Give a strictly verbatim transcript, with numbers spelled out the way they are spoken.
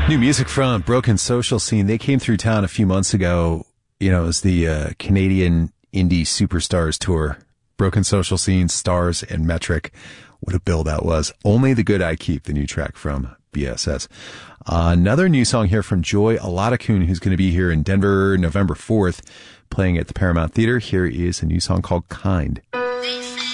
New music from Broken Social Scene. They came through town a few months ago. You know, it was the uh, Canadian Indie Superstars Tour. Broken Social Scene, Stars, and Metric. What a bill that was. Only the Good I Keep, the new track from B S S. Uh, another new song here from Joy Olatakun, who's going to be here in Denver November fourth, playing at the Paramount Theater. Here is a new song called Kind.